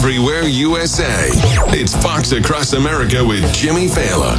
everywhere USA. It's Fox Across America with Jimmy Fallon.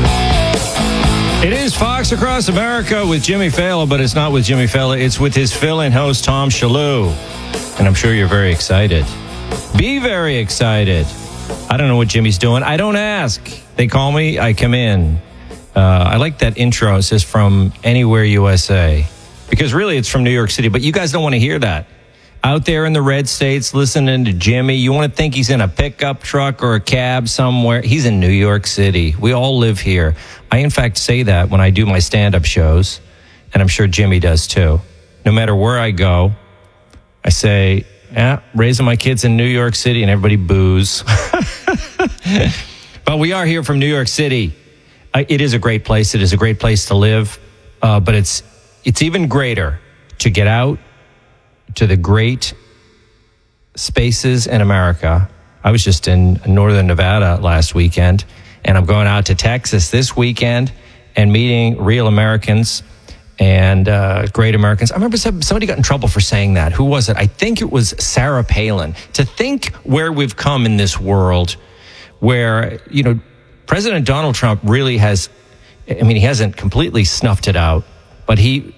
It is Fox Across America with Jimmy Fallon, but it's not with Jimmy Fallon. It's with his fill-in host, Tom Shalhoub. And I'm sure you're very excited. Be very excited. I don't know what Jimmy's doing. I don't ask. They call me, I come in. I like that intro. It says from anywhere USA. Because really it's from New York City, but you guys don't want to hear that. Out there in the red states listening to Jimmy, you want to think he's in a pickup truck or a cab somewhere. He's in New York City. We all live here. I, in fact, say that when I do my stand-up shows, and I'm sure Jimmy does too. No matter where I go, I say, raising my kids in New York City, and everybody boos. But we are here from New York City. It is a great place. It is a great place to live. But it's even greater to get out to the great spaces in America. I was just in northern Nevada last weekend, and I'm going out to Texas this weekend and meeting real Americans and great Americans. I remember somebody got in trouble for saying that. Who was it? I think it was Sarah Palin. To think where we've come in this world where, you know, President Donald Trump really has, I mean, he hasn't completely snuffed it out, but he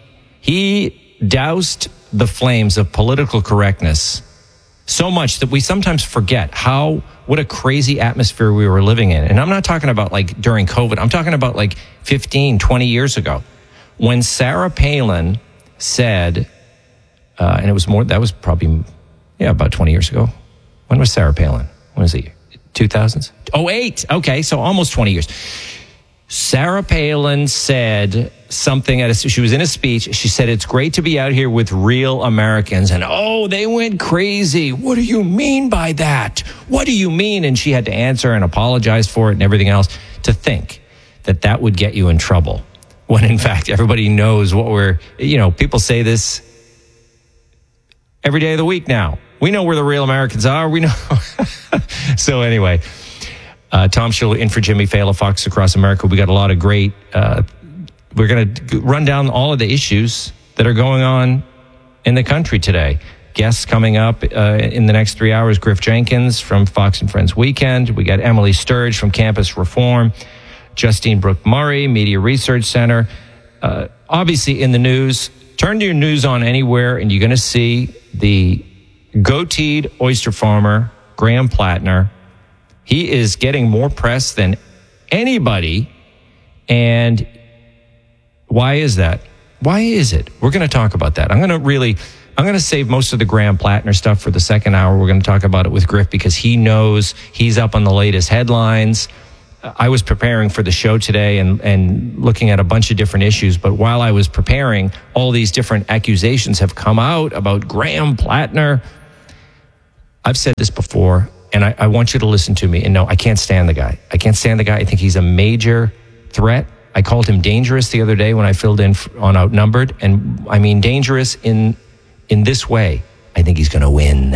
doused the flames of political correctness so much that we sometimes forget what a crazy atmosphere we were living in. And I'm not talking about like during COVID. I'm talking about like 15, 20 years ago when Sarah Palin said, and it was that was probably, about 20 years ago. When was Sarah Palin? When was it? 2000s? 08. Okay. So almost 20 years. Sarah Palin said something she was in a speech. She said, it's great to be out here with real Americans. And, they went crazy. What do you mean by that? What do you mean? And she had to answer and apologize for it and everything else. To think that would get you in trouble when, in fact, everybody knows what people say this every day of the week now. We know where the real Americans are. We know. So anyway, Tom Shalhoub in for Jimmy Fallon, Fox Across America. We got a lot of great, we're going to run down all of the issues that are going on in the country today. Guests coming up in the next 3 hours, Griff Jenkins from Fox and Friends Weekend. We got Emily Sturge from Campus Reform, Justine Brooke Murray, Media Research Center. Obviously in the news, turn your news on anywhere and you're going to see the goateed oyster farmer, Graham Plattner. He is getting more press than anybody. And why is that? Why is it? We're going to talk about that. I'm going to save most of the Graham Plattner stuff for the second hour. We're going to talk about it with Griff because he knows he's up on the latest headlines. I was preparing for the show today and looking at a bunch of different issues. But while I was preparing, all these different accusations have come out about Graham Plattner. I've said this before. And I want you to listen to me. And no, I can't stand the guy. I think he's a major threat. I called him dangerous the other day when I filled in on Outnumbered. And I mean dangerous in this way. I think he's going to win.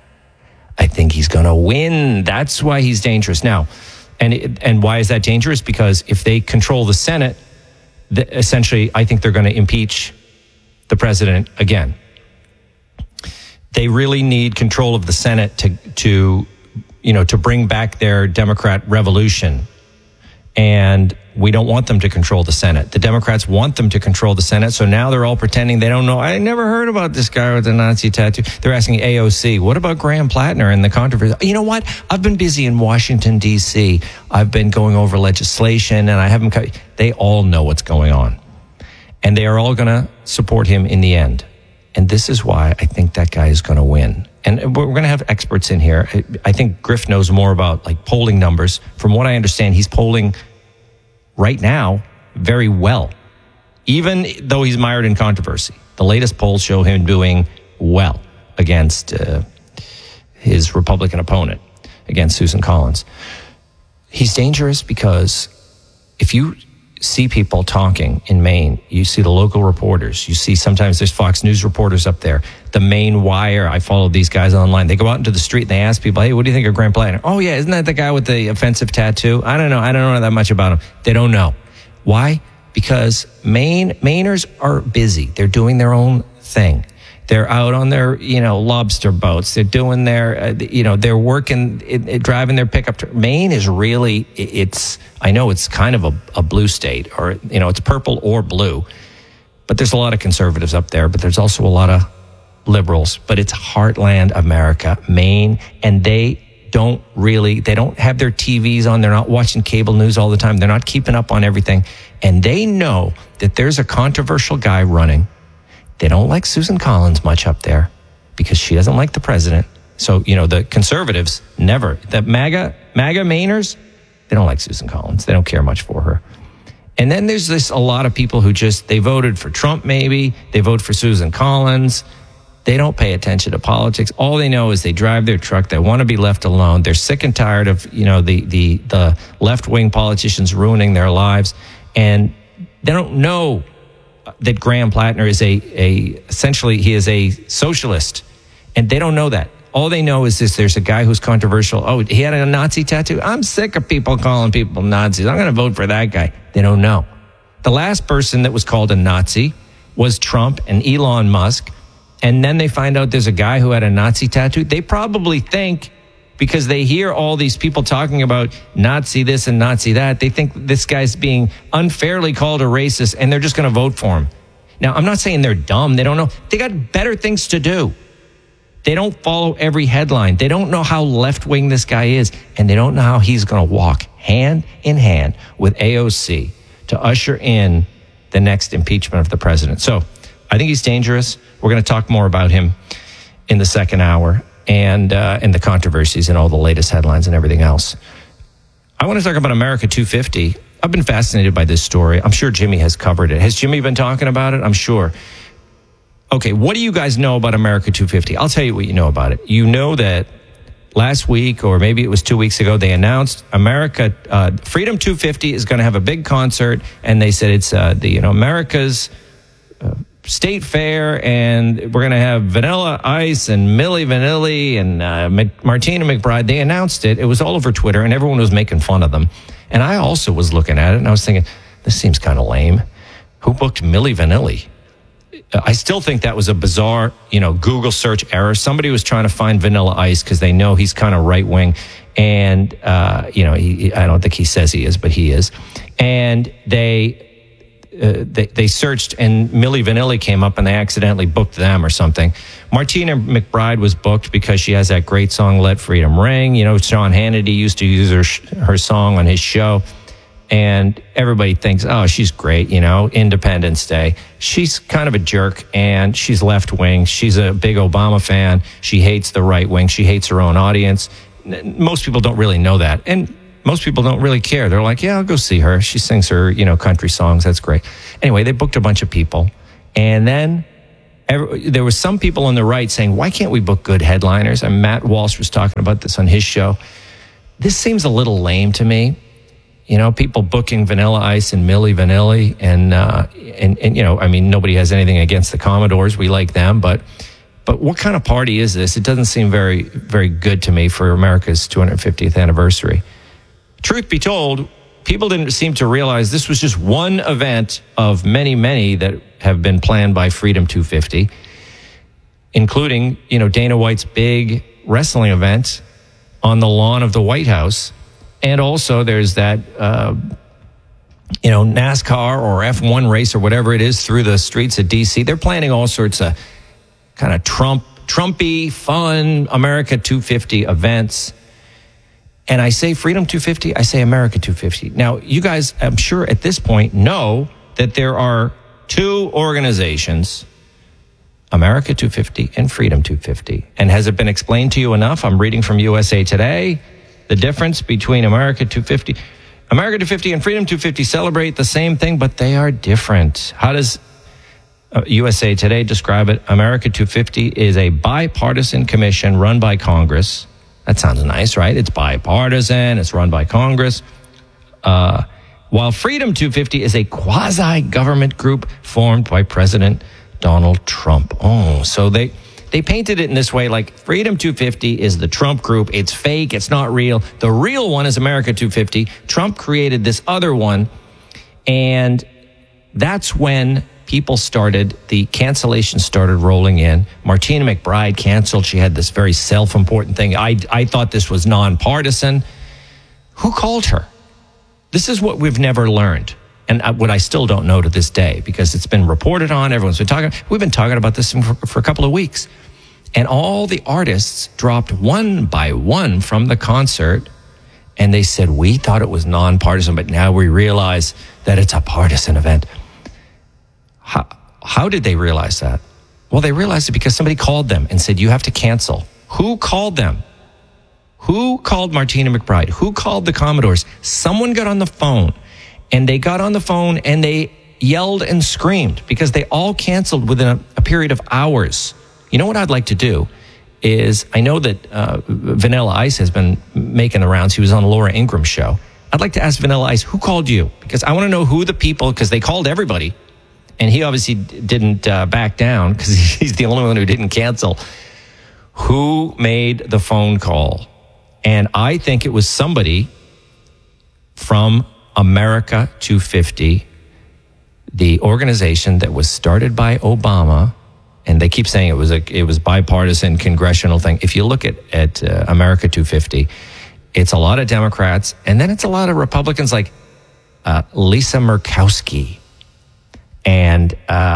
That's why he's dangerous. Now, and why is that dangerous? Because if they control the Senate, essentially, I think they're going to impeach the president again. They really need control of the Senate to bring back their Democrat revolution. And we don't want them to control the Senate. The Democrats want them to control the Senate. So now they're all pretending they don't know. I never heard about this guy with the Nazi tattoo. They're asking AOC, what about Graham Plattner and the controversy? You know what? I've been busy in Washington, D.C. I've been going over legislation and I haven't. They all know what's going on. And they are all going to support him in the end. And this is why I think that guy is going to win. And we're going to have experts in here. I think Griff knows more about like polling numbers. From what I understand, he's polling right now very well, even though he's mired in controversy. The latest polls show him doing well against his Republican opponent, against Susan Collins. He's dangerous because if you see people talking in Maine, you see the local reporters, you see sometimes there's Fox News reporters up there, the Maine Wire, I follow these guys online. They go out into the street and they ask people, hey, what do you think of Graham Plattner? Oh yeah, isn't that the guy with the offensive tattoo? I don't know that much about him. They don't know. Why? Because Mainers are busy. They're doing their own thing. They're out on their, lobster boats. They're doing their, they're working, driving their pickup truck. Maine is really, I know it's kind of a blue state, or, it's purple or blue. But there's a lot of conservatives up there, but there's also a lot of liberals. But it's heartland America, Maine, and they don't have their TVs on. They're not watching cable news all the time. They're not keeping up on everything. And they know that there's a controversial guy running. They don't like Susan Collins much up there because she doesn't like the president. So, the conservatives never. The MAGA Mainers, they don't like Susan Collins. They don't care much for her. And then there's a lot of people who they voted for Trump maybe. They vote for Susan Collins. They don't pay attention to politics. All they know is they drive their truck. They want to be left alone. They're sick and tired of, the left-wing politicians ruining their lives. And they don't know that Graham Plattner is essentially he is a socialist, and they don't know that. All they know is this: there's a guy who's controversial. Oh, he had a Nazi tattoo. I'm sick of people calling people Nazis. I'm going to vote for that guy. They don't know. The last person that was called a Nazi was Trump and Elon Musk, and then they find out there's a guy who had a Nazi tattoo. They probably think, because they hear all these people talking about Nazi this and Nazi that, they think this guy's being unfairly called a racist, and they're just going to vote for him. Now, I'm not saying they're dumb. They don't know. They got better things to do. They don't follow every headline. They don't know how left-wing this guy is, and they don't know how he's going to walk hand in hand with AOC to usher in the next impeachment of the president. So I think he's dangerous. We're going to talk more about him in the second hour, and the controversies and all the latest headlines and everything else. I want to talk about America 250. I've been fascinated by this story. I'm sure Jimmy has covered it. Has Jimmy been talking about it? I'm sure. Okay, what do you guys know about America 250? I'll tell you what you know about it. You know that last week, or maybe it was 2 weeks ago, they announced Freedom 250 is going to have a big concert, and they said it's America's State Fair, and we're going to have Vanilla Ice and Milli Vanilli and Martina McBride. They announced it. It was all over Twitter, and everyone was making fun of them. And I also was looking at it, and I was thinking, this seems kind of lame. Who booked Milli Vanilli? I still think that was a bizarre, Google search error. Somebody was trying to find Vanilla Ice because they know he's kind of right-wing. And, I don't think he says he is, but he is. And they searched, and Milli Vanilli came up, and they accidentally booked them or something. Martina McBride was booked because she has that great song, Let Freedom Ring. Sean Hannity used to use her song on his show. And everybody thinks, oh, she's great, Independence Day. She's kind of a jerk, and she's left-wing. She's a big Obama fan. She hates the right wing. She hates her own audience. Most people don't really know that. And most people don't really care. They're like, yeah, I'll go see her. She sings her, country songs. That's great. Anyway, they booked a bunch of people. And then there were some people on the right saying, why can't we book good headliners? And Matt Walsh was talking about this on his show. This seems a little lame to me. People booking Vanilla Ice and Milli Vanilli, and nobody has anything against the Commodores. We like them, but what kind of party is this? It doesn't seem very, very good to me for America's 250th anniversary. Truth be told, people didn't seem to realize this was just one event of many, many that have been planned by Freedom 250, including, Dana White's big wrestling event on the lawn of the White House. And also there's that, NASCAR or F1 race or whatever it is through the streets of D.C. They're planning all sorts of kind of Trumpy, fun America 250 events. And I say Freedom 250, I say America 250. Now, you guys, I'm sure at this point, know that there are two organizations, America 250 and Freedom 250. And has it been explained to you enough? I'm reading from USA Today. The difference between America 250 and Freedom 250 celebrate the same thing, but they are different. How does USA Today describe it? America 250 is a bipartisan commission run by Congress. That sounds nice, right? It's bipartisan. It's run by Congress. While Freedom 250 is a quasi-government group formed by President Donald Trump. Oh, so they painted it in this way, like Freedom 250 is the Trump group. It's fake. It's not real. The real one is America 250. Trump created this other one. And that's when the cancellations started rolling in. Martina McBride canceled. She had this very self-important thing. I thought this was nonpartisan. Who called her? This is what we've never learned. And what I still don't know to this day, because it's been reported on. Everyone's been talking. We've been talking about this for a couple of weeks. And all the artists dropped one by one from the concert. And they said, we thought it was nonpartisan, but now we realize that it's a partisan event. How did they realize that? Well, they realized it because somebody called them and said, you have to cancel. Who called them? Who called Martina McBride? Who called the Commodores? Someone got on the phone. And they got on the phone and they yelled and screamed because they all canceled within a period of hours. You know what I'd like to do is, I know that Vanilla Ice has been making the rounds. He was on Laura Ingram's show. I'd like to ask Vanilla Ice, who called you? Because I want to know who the people, because they called everybody. And he obviously didn't back down because he's the only one who didn't cancel. Who made the phone call? And I think it was somebody from America 250, the organization that was started by Obama, and they keep saying it was bipartisan congressional thing. If you look at America 250, it's a lot of Democrats, and then it's a lot of Republicans like Lisa Murkowski, and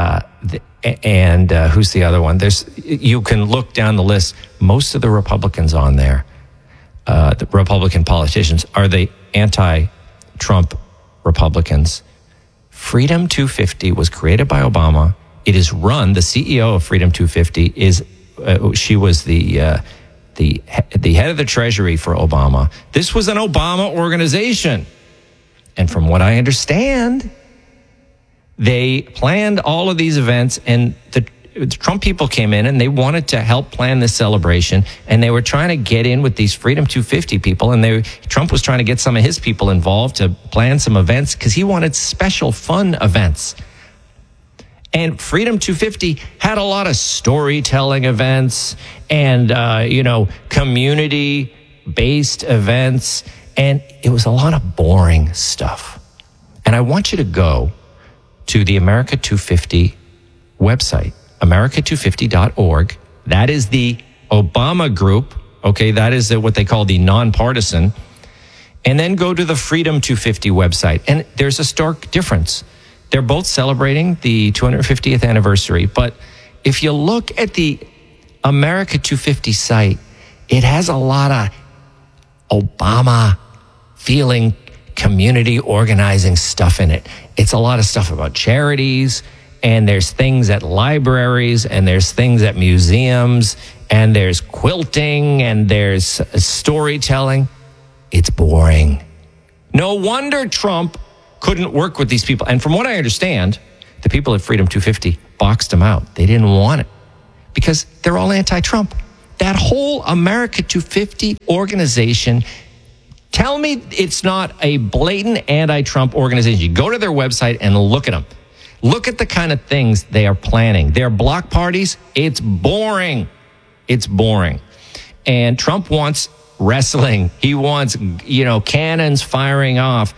who's the other one? You can look down the list. Most of the Republicans on there, the Republican politicians, are the anti-Trump Republicans. Freedom 250 was created by Obama. It is run. The CEO of Freedom 250 she was the head of the Treasury for Obama. This was an Obama organization, and from what I understand, they planned all of these events, and the Trump people came in and they wanted to help plan this celebration, and they were trying to get in with these Freedom 250 people, and Trump was trying to get some of his people involved to plan some events because he wanted special fun events. And Freedom 250 had a lot of storytelling events and community-based events, and it was a lot of boring stuff. And I want you to go to the America 250 website, america250.org. That is the Obama group. Okay, that is what they call the nonpartisan. And then go to the Freedom 250 website. And there's a stark difference. They're both celebrating the 250th anniversary. But if you look at the America 250 site, it has a lot of Obama feeling community organizing stuff in it. It's a lot of stuff about charities, and there's things at libraries, and there's things at museums, and there's quilting, and there's storytelling. It's boring. No wonder Trump couldn't work with these people. And from what I understand, the people at Freedom 250 boxed him out. They didn't want it because they're all anti-Trump. That whole America 250 organization, tell me it's not a blatant anti-Trump organization. You go to their website and look at them. Look at the kind of things they are planning. Their block parties, it's boring. It's boring. And Trump wants wrestling. He wants, cannons firing off.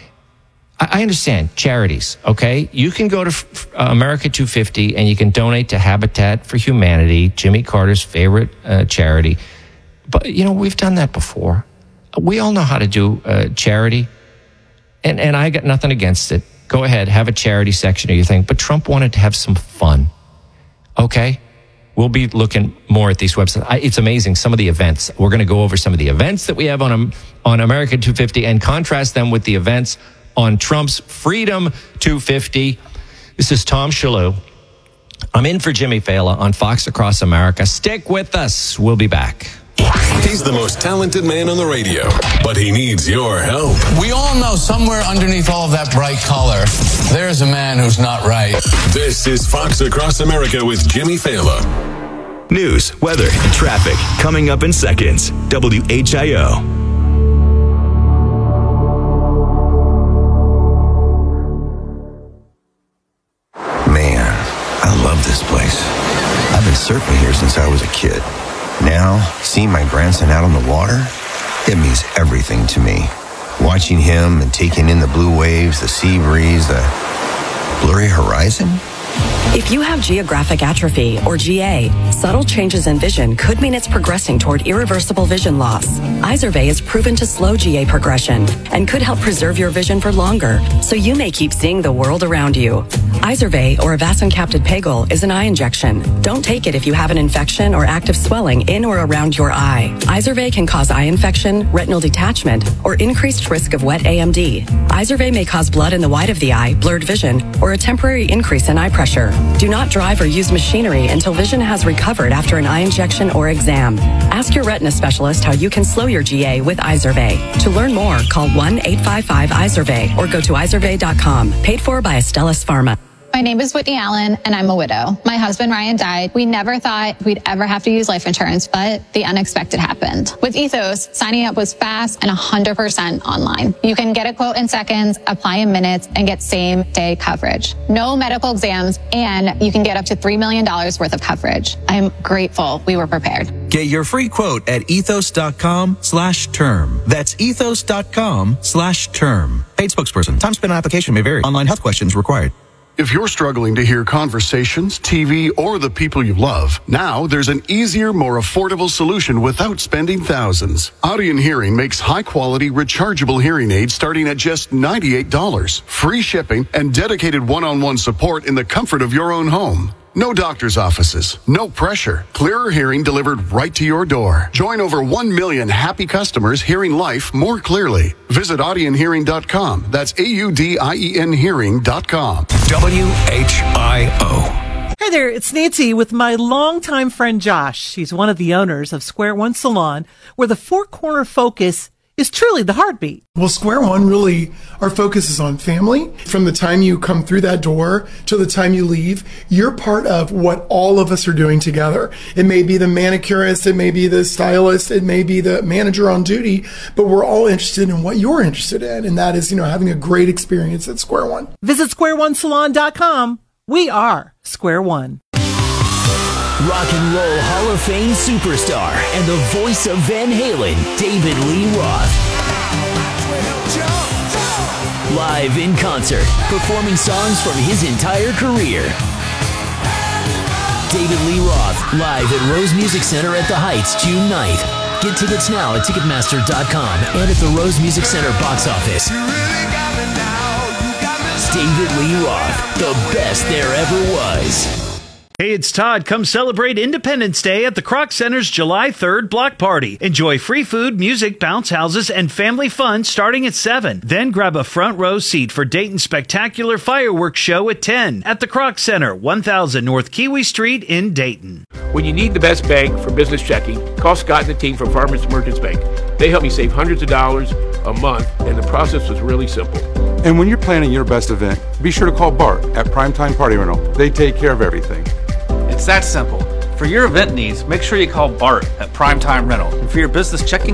I understand charities, okay? You can go to America 250 and you can donate to Habitat for Humanity, Jimmy Carter's favorite charity. But, we've done that before. We all know how to do charity, and I got nothing against it. Go ahead, have a charity section of your thing. But Trump wanted to have some fun, okay? We'll be looking more at these websites. It's amazing, some of the events. We're going to go over some of the events that we have on America 250 and contrast them with the events on Trump's Freedom 250. This is Tom Shalhoub. I'm in for Jimmy Fallon on Fox Across America. Stick with us. We'll be back. He's the most talented man on the radio, but he needs your help. We all know somewhere underneath all of that bright color, there's a man who's not right. This is Fox Across America with Jimmy Fallon. News, weather, and traffic coming up in seconds. WHIO. I love this place. I've been surfing here since I was a kid. Now, seeing my grandson out on the water, it means everything to me. Watching him and taking in the blue waves, the sea breeze, the blurry horizon, If you have geographic atrophy, or GA, subtle changes in vision could mean it's progressing toward irreversible vision loss. Izervay is proven to slow GA progression and could help preserve your vision for longer, so you may keep seeing the world around you. Izervay, or avacincaptad pegol, is an eye injection. Don't take it if you have an infection or active swelling in or around your eye. Izervay can cause eye infection, retinal detachment, or increased risk of wet AMD. Izervay may cause blood in the white of the eye, blurred vision, or a temporary increase in eye pressure. Do not drive or use machinery until vision has recovered after an eye injection or exam. Ask your retina specialist how you can slow your GA with Izervay. To learn more, call 1-855-IZERVAY or go to izervay.com. Paid for by Astellas Pharma. My name is Whitney Allen, and I'm a widow. My husband, Ryan, died. We never thought we'd ever have to use life insurance, but the unexpected happened. With Ethos, signing up was fast and 100% online. You can get a quote in seconds, apply in minutes, and get same-day coverage. No medical exams, and you can get up to $3 million worth of coverage. I'm grateful we were prepared. Get your free quote at ethos.com/term. That's ethos.com/term. Paid spokesperson. Time spent on application may vary. Online health questions required. If you're struggling to hear conversations, TV, or the people you love, now there's an easier, more affordable solution without spending thousands. Audien Hearing makes high-quality, rechargeable hearing aids starting at just $98. Free shipping and dedicated one-on-one support in the comfort of your own home. No doctor's offices, no pressure. Clearer hearing delivered right to your door. Join over 1 million happy customers hearing life more clearly. Visit audienhearing.com. That's AUDIEN hearing.com. WHIO. Hey there, it's Nancy with my longtime friend Josh. She's one of the owners of Square One Salon, where the four-corner focus is truly the heartbeat. Well, Square One, really, our focus is on family. From the time you come through that door to the time you leave, you're part of what all of us are doing together. It may be the manicurist, it may be the stylist, it may be the manager on duty, but we're all interested in what you're interested in, and that is, having a great experience at Square One. Visit squareonesalon.com. We are Square One. Rock and Roll Hall of Fame superstar and the voice of Van Halen, David Lee Roth. Live in concert, performing songs from his entire career. David Lee Roth, live at Rose Music Center at the Heights, June 9th. Get tickets now at Ticketmaster.com and at the Rose Music Center box office. David Lee Roth, the best there ever was. Hey, it's Todd. Come celebrate Independence Day at the Kroc Center's July 3rd block party. Enjoy free food, music, bounce houses, and family fun starting at 7. Then grab a front row seat for Dayton's spectacular fireworks show at 10 at the Kroc Center, 1000 North Kiwi Street in Dayton. When you need the best bank for business checking, call Scott and the team from Farmers Merchants Bank. They help me save hundreds of dollars a month, and the process was really simple. And when you're planning your best event, be sure to call Bart at Primetime Party Rental. They take care of everything. It's that simple. For your event needs, make sure you call Bart at Primetime Rental. And for your business checking